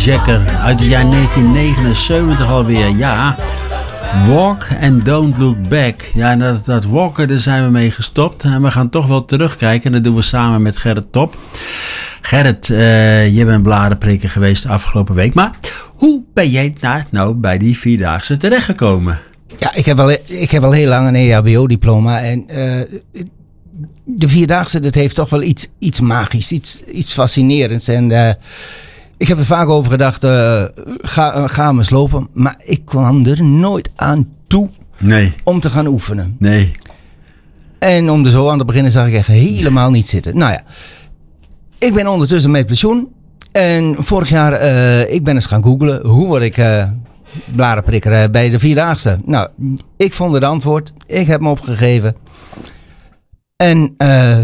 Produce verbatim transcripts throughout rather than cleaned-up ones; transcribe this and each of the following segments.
Jagger uit het jaar negentien negenenzeventig alweer. Ja, Walk and Don't Look Back. Ja, dat, dat walken, daar zijn we mee gestopt. En we gaan toch wel terugkijken. En dat doen we samen met Gerrit Top. Gerrit, uh, je bent bladenprikker geweest de afgelopen week. Maar hoe ben jij nou, nou bij die Vierdaagse terechtgekomen? Ja, ik heb wel, ik heb wel heel lang een E H B O-diploma. En uh, de Vierdaagse, dat heeft toch wel iets, iets magisch, iets, iets fascinerends. En uh, ik heb er vaak over gedacht, uh, ga, ga maar eens lopen. Maar ik kwam er nooit aan toe nee. om te gaan oefenen. Nee. En om er zo aan te beginnen zag ik echt helemaal niet zitten. Nou ja, ik ben ondertussen met pensioen. En vorig jaar, uh, ik ben eens gaan googlen, hoe word ik uh, bladenprikker bij de Vierdaagse? Nou, ik vond het antwoord. Ik heb me opgegeven. En uh,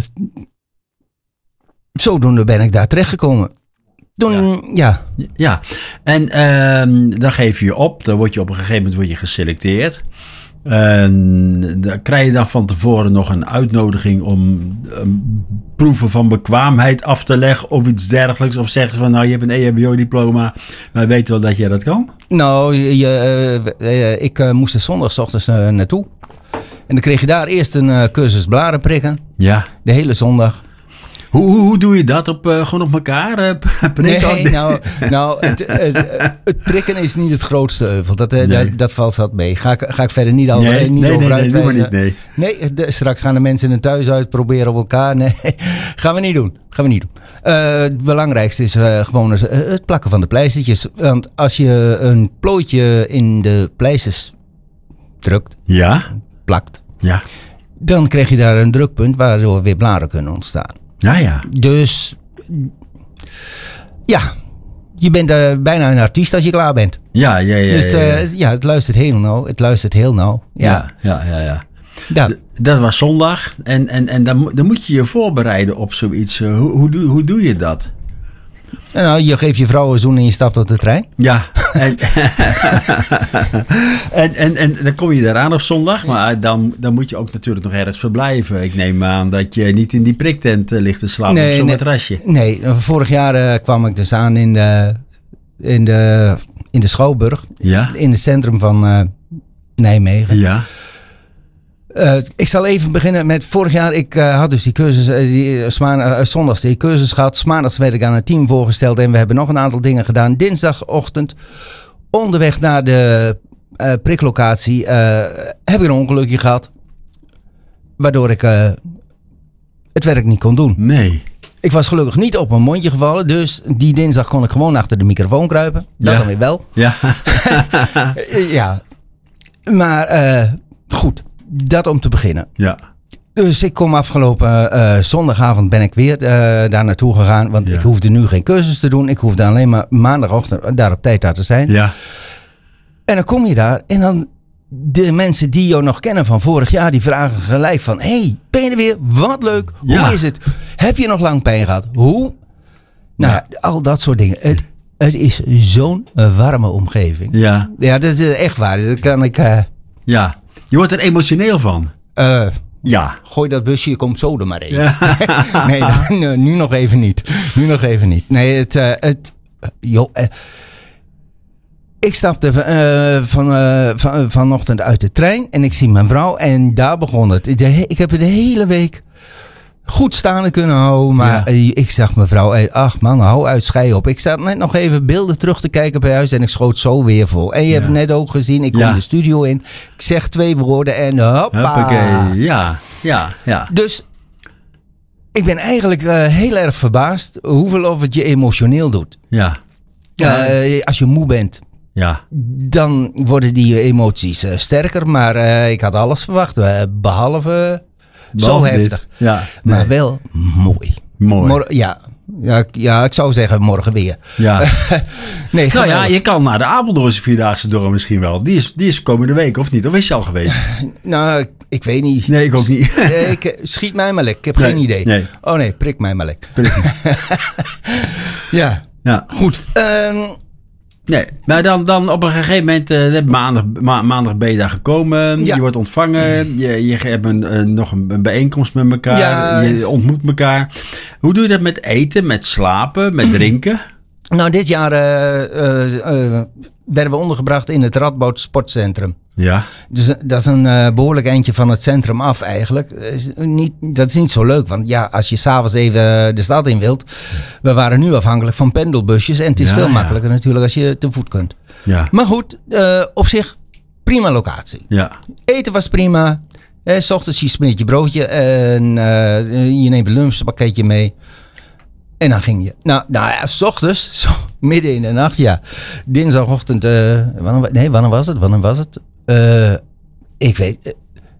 zodoende ben ik daar terechtgekomen. Toen, ja. Ja, ja. En uh, dan geef je je op. Dan word je op een gegeven moment word je geselecteerd. En dan krijg je dan van tevoren nog een uitnodiging om um, proeven van bekwaamheid af te leggen of iets dergelijks. Of zeggen ze van, nou, je hebt een E H B O-diploma, wij weten wel dat jij dat kan. Nou, je, uh, uh, ik uh, moest er zondagochtends uh, naartoe. En dan kreeg je daar eerst een uh, cursus bladenprikken. Ja. De hele zondag. Hoe, hoe, hoe doe je dat? Op, uh, gewoon op elkaar uh, prikken? Nee, nou, nou het, het, het prikken is niet het grootste euvel. Dat, nee. dat, dat valt zat mee. Ga ik, ga ik verder niet, al, nee, niet nee, over nee, uitwijzen. Nee, doe maar niet, nee. Nee, de, straks gaan de mensen het thuis uit proberen op elkaar. Nee, gaan we niet doen. Gaan we niet doen. Uh, het belangrijkste is uh, gewoon het, het plakken van de pleistertjes. Want als je een plooitje in de pleisters drukt, ja. plakt, ja. dan krijg je daar een drukpunt waardoor weer blaren kunnen ontstaan. Ja, ja. Dus, ja, je bent uh, bijna een artiest als je klaar bent. Ja, ja, ja. Dus uh, ja, ja. ja, het luistert heel nauw. Het luistert heel nauw. Ja, ja, ja, ja. ja. ja. D- dat was zondag. En, en, en dan, dan moet je je voorbereiden op zoiets. Hoe, hoe, doe, hoe doe je dat? Nou, je geeft je vrouw een zoen en je stapt op de trein. Ja. En, en, en, en dan kom je eraan op zondag. Maar dan, dan moet je ook natuurlijk nog ergens verblijven. Ik neem aan dat je niet in die priktent ligt te slapen nee, op zo'n nee, matrasje. Nee, vorig jaar uh, kwam ik dus aan in de, in de, in de Schouwburg. Ja. In het centrum van uh, Nijmegen. Ja. Uh, ik zal even beginnen met vorig jaar. Ik uh, had dus die cursus, uh, die, uh, uh, zondags die cursus gehad. 's Maandags werd ik aan het team voorgesteld. En we hebben nog een aantal dingen gedaan. Dinsdagochtend, onderweg naar de uh, priklocatie, uh, heb ik een ongelukje gehad. Waardoor ik uh, het werk niet kon doen. Nee. Ik was gelukkig niet op mijn mondje gevallen. Dus die dinsdag kon ik gewoon achter de microfoon kruipen. Dat ja. dan weer wel. Ja. ja. Maar uh, goed. Dat om te beginnen. Ja. Dus ik kom afgelopen uh, zondagavond ben ik weer uh, daar naartoe gegaan. Want ja. ik hoefde nu geen cursus te doen. Ik hoefde alleen maar maandagochtend daar op tijd daar te zijn. Ja. En dan kom je daar en dan de mensen die jou nog kennen van vorig jaar, die vragen gelijk van, hey, ben je er weer? Wat leuk. Hoe ja. is het? Heb je nog lang pijn gehad? Hoe? Nou ja, ja al dat soort dingen. Het, het is zo'n warme omgeving. Ja. Ja, dat is echt waar. Dat kan ik... Uh, ja. Je wordt er emotioneel van. Uh, ja. Gooi dat busje, je komt zo er maar even. Ja. nee, dan, nu nog even niet. Nu nog even niet. Nee, het... Uh, het uh, joh, uh, ik stapte uh, van, uh, van, vanochtend uit de trein en ik zie mijn vrouw en daar begon het. De, ik heb er de hele week goed staande kunnen houden, maar ja. ik zag mijn vrouw, hey, ach man, hou uit, schei op. Ik zat net nog even beelden terug te kijken bij huis en ik schoot zo weer vol. En je ja. hebt het net ook gezien, ik kom ja. de studio in, ik zeg twee woorden en hoppa. Hoppakee. Ja, ja, ja. Dus ik ben eigenlijk uh, heel erg verbaasd hoeveel of het je emotioneel doet. Ja. Uh, als je moe bent. Ja. Dan worden die emoties uh, sterker, maar uh, ik had alles verwacht, uh, behalve... Zo heftig. Ja, maar nee. wel mooi. Mooi. Mor- ja. Ja, ja, ik zou zeggen morgen weer. Ja. nee, nou ja, je kan naar de Apeldoornse Vierdaagse door misschien wel. Die is, die is komende week, of niet? Of is je al geweest? nou, ik, ik weet niet. Nee, ik ook niet. ik, schiet mij maar lek. Ik heb nee, geen idee. Nee. Oh nee, prik mij maar lek. ja. ja. Goed. Um, Nee, maar dan, dan op een gegeven moment, uh, maandag, ma- maandag ben je daar gekomen, ja. je wordt ontvangen, je, je hebt een, uh, nog een, een bijeenkomst met elkaar, ja, je ontmoet elkaar. Hoe doe je dat met eten, met slapen, met drinken? Nou, dit jaar uh, uh, uh, werden we ondergebracht in het Radboud Sportcentrum. Ja. Dus uh, dat is een uh, behoorlijk eindje van het centrum af eigenlijk. Is niet, dat is niet zo leuk, want ja, als je s'avonds even de stad in wilt. We waren nu afhankelijk van pendelbusjes. En het is ja, veel makkelijker ja. natuurlijk als je te voet kunt. Ja. Maar goed, uh, op zich prima locatie. Ja. Eten was prima. Eh, 's ochtends je smeert je broodje en uh, je neemt een lunchpakketje mee. En dan ging je. Nou, nou ja, 's ochtends, zo, midden in de nacht, ja. Dinsdagochtend, uh, wanneer, nee, wanneer was het? Wanneer was het? Uh, ik weet uh,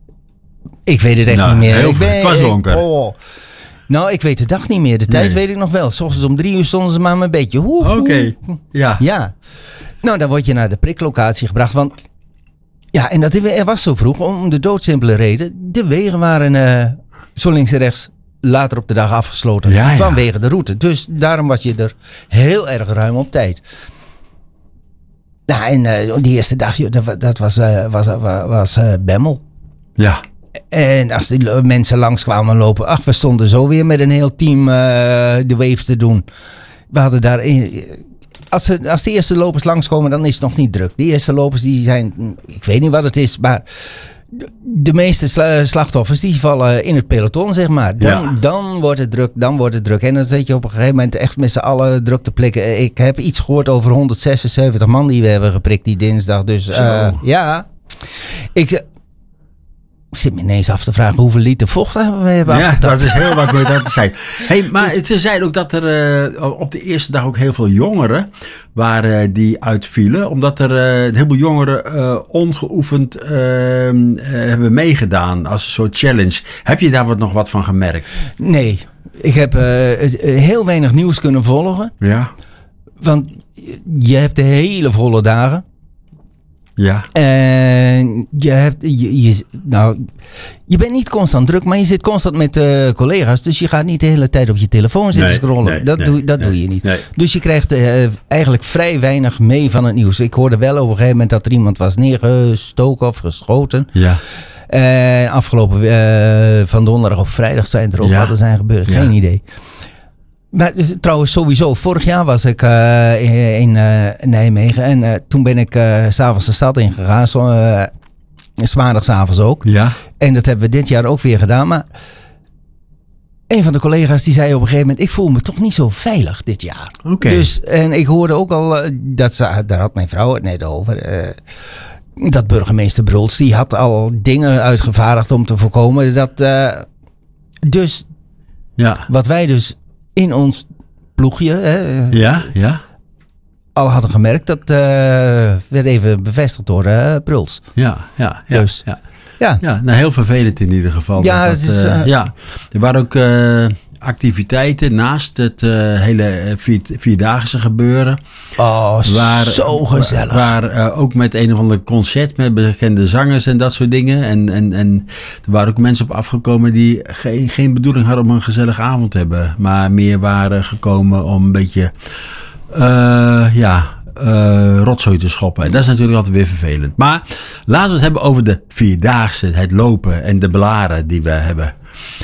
Ik weet het echt nou, niet meer. Heel ik veel, ben, het was donker. Oh. Nou, ik weet de dag niet meer. De tijd nee. weet ik nog wel. 's ochtends om drie uur stonden ze maar een beetje. Oké, okay. ja. ja. Nou, dan word je naar de priklocatie gebracht, want ja, en dat er was zo vroeg om de doodsimpele reden. De wegen waren uh, zo links en rechts later op de dag afgesloten ja, vanwege ja. de route. Dus daarom was je er heel erg ruim op tijd. Nou, en uh, die eerste dag, dat, dat was, uh, was, was, was uh, Bemmel. Ja. En als die mensen langs kwamen lopen, ach, we stonden zo weer met een heel team uh, de waves te doen. We hadden daar... In, Als, ze, als de eerste lopers langskomen, dan is het nog niet druk. Die eerste lopers die zijn, ik weet niet wat het is, maar de, de meeste sla, slachtoffers die vallen in het peloton, zeg maar. Dan, ja. dan wordt het druk, dan wordt het druk. En dan zit je op een gegeven moment echt met z'n allen druk te prikken. Ik heb iets gehoord over honderdzesenzeventig man die we hebben geprikt die dinsdag. Dus uh, ja, ik... Ik zit me ineens af te vragen hoeveel liter vocht hebben we hebben Ja, dat is heel wat meer dat te zijn. Hey, maar ze zeiden ook dat er uh, op de eerste dag ook heel veel jongeren waren die uitvielen. Omdat er uh, een heleboel jongeren uh, ongeoefend uh, uh, hebben meegedaan als een soort challenge. Heb je daar wat, nog wat van gemerkt? Nee, ik heb uh, heel weinig nieuws kunnen volgen. Ja. Want je hebt de hele volle dagen. Ja. En je hebt, je, je, nou, je bent niet constant druk, maar je zit constant met uh, collega's. Dus je gaat niet de hele tijd op je telefoon zitten nee, scrollen. Nee, dat nee, doe, dat nee, doe je niet. Nee. Dus je krijgt uh, eigenlijk vrij weinig mee van het nieuws. Ik hoorde wel op een gegeven moment dat er iemand was neergestoken of geschoten. Ja. En afgelopen uh, van donderdag of vrijdag zijn er ook ja. wat er zijn gebeurd. Geen ja. idee. Maar trouwens sowieso, vorig jaar was ik uh, in, in uh, Nijmegen en uh, toen ben ik uh, 's avonds de stad ingegaan, zo, uh, 's maandagsavonds ook. Ja. En dat hebben we dit jaar ook weer gedaan, maar een van de collega's die zei op een gegeven moment, ik voel me toch niet zo veilig dit jaar. Oké. Okay. Dus, en ik hoorde ook al, uh, dat ze, daar had mijn vrouw het net over, uh, dat burgemeester Bruls, die had al dingen uitgevaardigd om te voorkomen dat, uh, dus ja. wat wij dus in ons ploegje hè, ja, ja. al hadden gemerkt. Dat uh, werd even bevestigd door uh, Bruls. Ja, ja, ja. Dus, ja. ja. ja nou, heel vervelend in ieder geval. Ja, dat, het is, uh, ja. Er waren ook uh, activiteiten naast het uh, hele vier, vierdaagse gebeuren. Oh, waar, zo gezellig. Waar, waar uh, ook met een of ander concert met bekende zangers en dat soort dingen. En, en, en er waren ook mensen op afgekomen die geen, geen bedoeling hadden om een gezellige avond te hebben. Maar meer waren gekomen om een beetje uh, ja, uh, rotzooi te schoppen. En dat is natuurlijk altijd weer vervelend. Maar laten we het hebben over de vierdaagse, het lopen en de blaren die we hebben.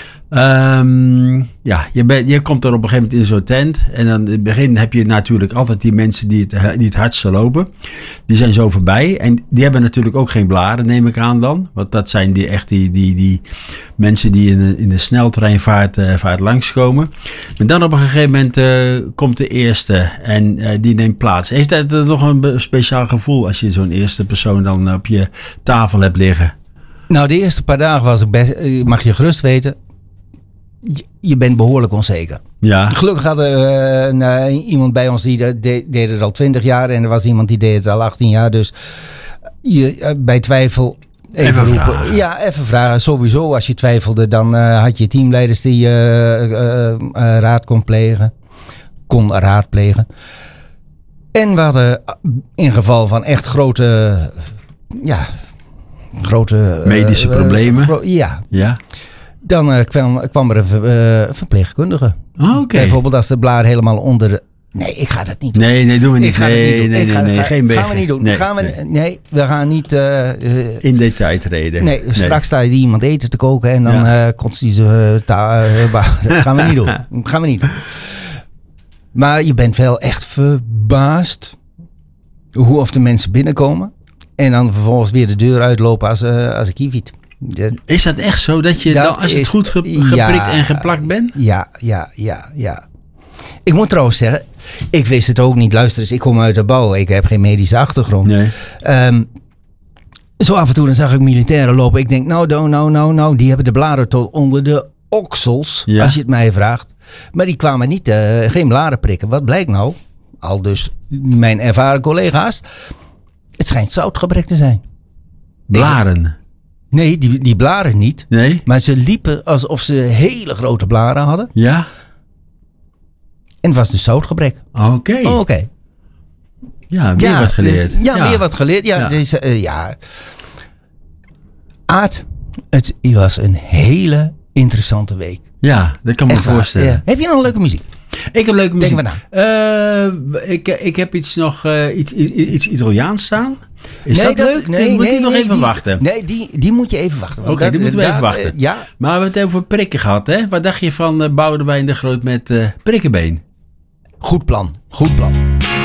Um, ja, je, ben, je komt er op een gegeven moment in zo'n tent. En dan in het begin heb je natuurlijk altijd die mensen die het, die het hardste lopen. Die zijn zo voorbij. En die hebben natuurlijk ook geen blaren, neem ik aan dan. Want dat zijn die, echt die, die, die mensen die in de, in de sneltreinvaart uh, vaart langskomen. En dan op een gegeven moment uh, komt de eerste en uh, die neemt plaats. Heeft dat uh, nog een speciaal gevoel als je zo'n eerste persoon dan op je tafel hebt liggen? Nou, de eerste paar dagen was ik best, mag je gerust weten, je, je bent behoorlijk onzeker. Ja. Gelukkig had er uh, uh, iemand bij ons die de, de, deed het al twintig jaar en er was iemand die deed het al achttien jaar. Dus je, uh, bij twijfel even, even roepen. Vragen. Ja, even vragen. Sowieso, als je twijfelde, dan uh, had je teamleiders die uh, uh, uh, raad kon plegen. Kon raadplegen. En we hadden in geval van echt grote, ja, grote medische uh, problemen. Gro- ja. Ja. Dan uh, kwam, kwam er een ver, uh, verpleegkundige. Oh, okay. Bijvoorbeeld als de blaar helemaal onder de... Nee, ik ga dat niet doen. Nee, nee, doen we niet. Ik ga nee, niet doen. nee, ik ga, nee, nee, ga, geen gaan we niet doen. Nee, gaan we, nee. nee, we gaan niet... Uh, uh, in detail treden. Nee, nee, straks sta je iemand eten te koken en dan ja. uh, komt die ze... Uh, ta- uh, dat gaan we niet doen. gaan we niet doen. Maar je bent wel echt verbaasd hoe of de mensen binnenkomen. En dan vervolgens weer de deur uitlopen als, uh, als een kieviet. Dat, is dat echt zo dat je, dat dan, als het is, goed ge, geprikt ja, en geplakt bent? Ja, ja, ja, ja. Ik moet trouwens zeggen, ik wist het ook niet. Luister eens, ik kom uit de bouw. Ik heb geen medische achtergrond. Nee. Um, zo af en toe dan zag ik militairen lopen. Ik denk, nou, nou, nou, nou, nou. Die hebben de bladeren tot onder de oksels, ja. als je het mij vraagt. Maar die kwamen niet, uh, geen blaren prikken. Wat blijkt nou? Al dus mijn ervaren collega's. Het schijnt zoutgebrek te zijn. Blaren? Nee, die, die blaren niet. Nee? Maar ze liepen alsof ze hele grote blaren hadden. Ja? En het was dus zoutgebrek. Oké. Okay. Oh, Oké. Okay. Ja, weer ja, wat geleerd. Dus, ja, ja, weer wat geleerd. Ja, ja. Het is, uh, ja. Aard, het was een hele interessante week. Ja, dat kan me Echt voorstellen. Ja. Heb je nog een leuke muziek? Ik heb leuke muziek. Denk maar na. Uh, ik, ik heb iets nog uh, iets, iets Italiaans staan. Is nee, dat, dat leuk? Nee, moet nee, ik nog nee, even die, wachten? Nee, die, die moet je even wachten. Oké, okay, die moeten we dat, even wachten. Uh, ja. Maar we hebben het over prikken gehad, hè? Wat dacht je van uh, Boudewijn de Groot met uh, prikkenbeen? Goed plan, goed plan.